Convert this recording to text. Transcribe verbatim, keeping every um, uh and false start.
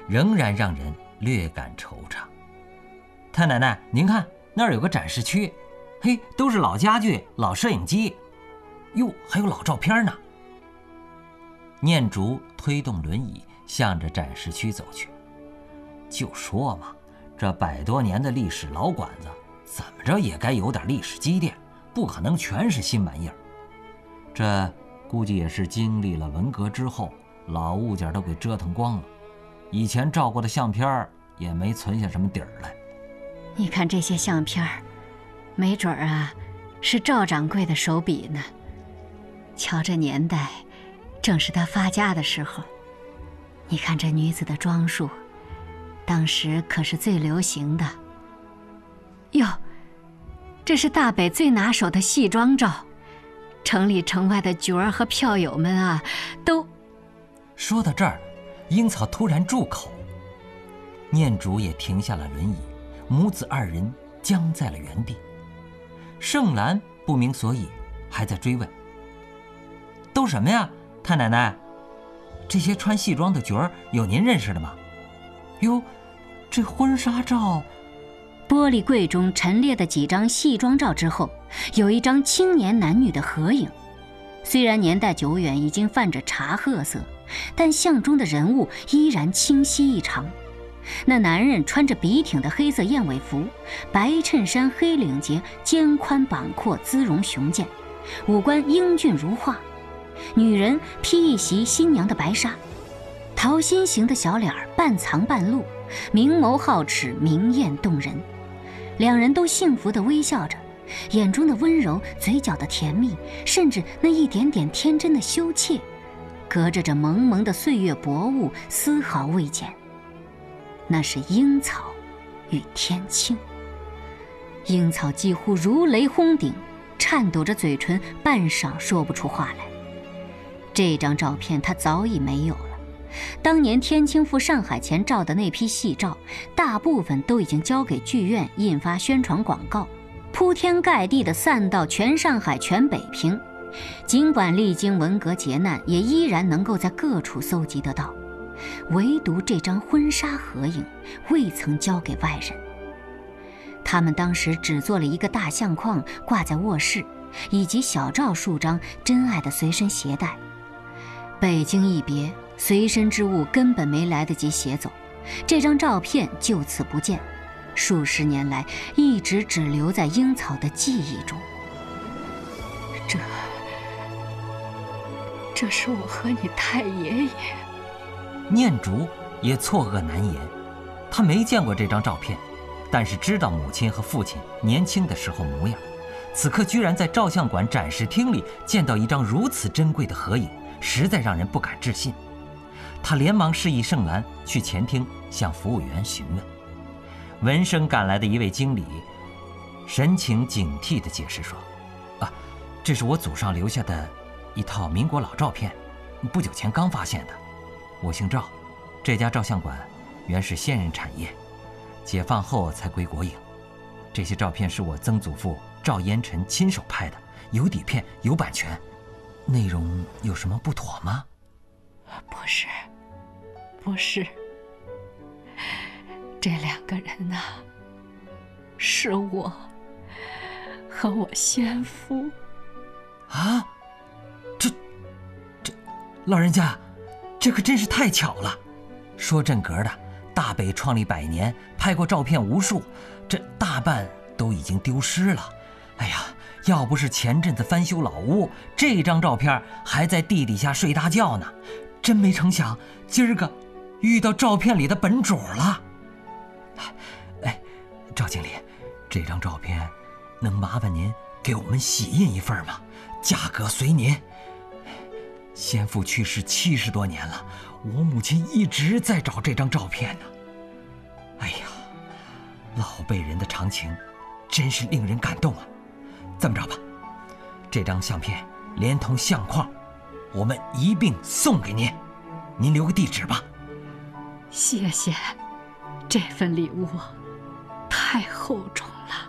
仍然让人略感惆怅。太奶奶，您看那儿有个展示区，嘿，都是老家具、老摄影机，哟，还有老照片呢。念竹推动轮椅向着展示区走去。就说嘛，这百多年的历史老馆子，怎么着也该有点历史积淀，不可能全是新玩意儿。这估计也是经历了文革之后，老物件都给折腾光了，以前照过的相片也没存下什么底儿来。 你看这些相片，没准儿啊，是赵掌柜的手笔呢。瞧这年代，正是他发家的时候。你看这女子的装束，当时可是最流行的。哟，这是大北最拿手的戏装照，城里城外的角儿和票友们啊，都…… 说到这儿，樱草突然住口，念竹也停下了轮椅，母子二人僵在了原地。盛兰不明所以，还在追问：“都什么呀，太奶奶？这些穿戏装的角儿有您认识的吗？哟，这婚纱照……” 玻璃柜中陈列的几张戏装照之后，有一张青年男女的合影。虽然年代久远，已经泛着茶褐色，但相中的人物依然清晰异常。那男人穿着笔挺的黑色燕尾服，白衬衫黑领结，肩宽膀阔，姿容雄健，五官英俊如画。女人披一袭新娘的白纱，桃心形的小脸半藏半露，明眸皓齿，明艳动人。两人都幸福地微笑着，眼中的温柔，嘴角的甜蜜，甚至那一点点天真的羞怯，隔着这蒙蒙的岁月薄雾，丝毫未减。那是樱草与天青。樱草几乎如雷轰顶，颤抖着嘴唇，半晌说不出话来。这张照片他早已没有了。当年天青赴上海前照的那批戏照，大部分都已经交给剧院印发宣传广告，铺天盖地地散到全上海、全北平。尽管历经文革劫难，也依然能够在各处搜集得到。唯独这张婚纱合影未曾交给外人。他们当时只做了一个大相框挂在卧室，以及小照数张真爱的随身携带。北京一别，随身之物根本没来得及携走，这张照片就此不见，数十年来一直只留在樱草的记忆中。这这是我和你太爷爷。 念竹也错愕难言，他没见过这张照片，但是知道母亲和父亲年轻的时候模样，此刻居然在照相馆展示厅里见到一张如此珍贵的合影，实在让人不敢置信。他连忙示意盛兰去前厅向服务员询问。闻声赶来的一位经理神情警惕地解释说：“啊，这是我祖上留下的一套民国老照片，不久前刚发现的。我姓赵，这家照相馆原是先人产业，解放后才归国营。这些照片是我曾祖父赵烟尘亲手拍的，有底片，有版权。内容有什么不妥吗？”“ 不是，不是，这两个人啊，是我和我先夫。”“ 啊，这这老人家，这可真是太巧了。说正格的，大北创立百年，拍过照片无数，这大半都已经丢失了。哎呀，要不是前阵子翻修老屋，这张照片还在地底下睡大觉呢。真没成想，今儿个遇到照片里的本主了。哎，赵经理，这张照片能麻烦您给我们洗印一份吗？价格随您。先父去世七十多年了，我母亲一直在找这张照片呢。哎呀，老辈人的长情真是令人感动啊。这么着吧，这张相片连同相框我们一并送给您，您留个地址吧。”“ 谢谢，这份礼物太厚重了。”